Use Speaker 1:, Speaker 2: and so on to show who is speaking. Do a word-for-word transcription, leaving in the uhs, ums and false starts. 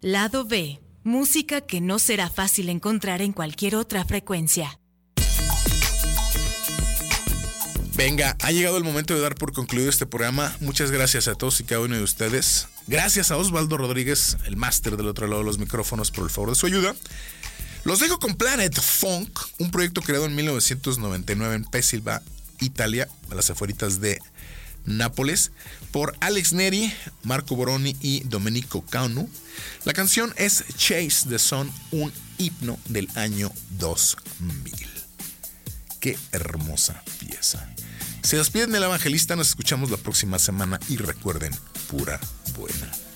Speaker 1: Lado B. Música que no será fácil encontrar en cualquier otra frecuencia.
Speaker 2: Venga, ha llegado el momento de dar por concluido este programa. Muchas gracias a todos y cada uno de ustedes. Gracias a Osvaldo Rodríguez, el máster del otro lado de los micrófonos, por el favor de su ayuda. Los dejo con Planet Funk, un proyecto creado en mil novecientos noventa y nueve en Pessilva, Italia, a las afueritas de Nápoles, por Alex Neri, Marco Boroni y Domenico Canu. La canción es Chase the Sun, un himno del año dos mil. Qué hermosa pieza. Se despiden del evangelista, nos escuchamos la próxima semana y recuerden, pura buena.